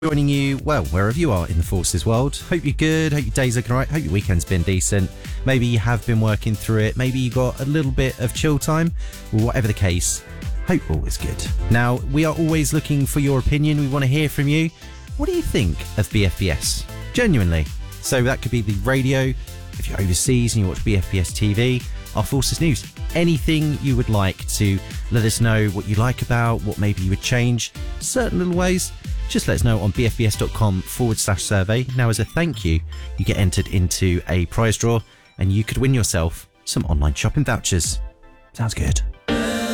Joining you, well, wherever you are in the Forces world. Hope you're good, hope your day's looking alright, hope your weekend's been decent. Maybe you have been working through it, maybe you got a little bit of chill time. Whatever the case, hope all is good. Now, we are always looking for your opinion, we want to hear from you. What do you think of BFBS? Genuinely. So that could be the radio, if you're overseas and you watch BFBS TV, our Forces News. Anything you would like to let us know what you like about, what maybe you would change, certain little ways, just let us know on bfbs.com/survey. Now, as a thank you, you get entered into a prize draw and you could win yourself some online shopping vouchers. Sounds good.